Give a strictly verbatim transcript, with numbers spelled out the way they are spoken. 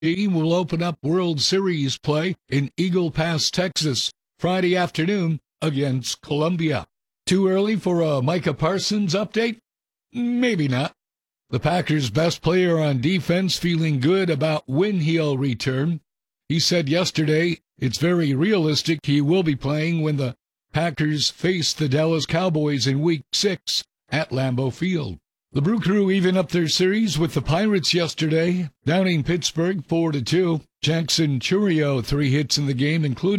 team will open up World Series play in Eagle Pass, Texas, Friday afternoon against Columbia. Too early for a Micah Parsons update? Maybe not. The Packers' best player on defense feeling good about when he'll return. He said yesterday it's very realistic he will be playing when the Packers face the Dallas Cowboys in Week six at Lambeau Field. The Brew Crew even up their series with the Pirates yesterday, downing Pittsburgh four to two. Jackson Churio, three hits in the game, including